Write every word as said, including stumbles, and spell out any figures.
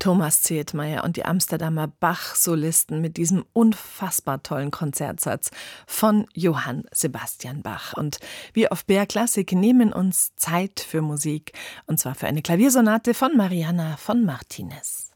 Thomas Zietmeier und die Amsterdamer Bach-Solisten mit diesem unfassbar tollen Konzertsatz von Johann Sebastian Bach. Und wir auf B R Klassik nehmen uns Zeit für Musik, und zwar für eine Klaviersonate von Marianna von Martinez.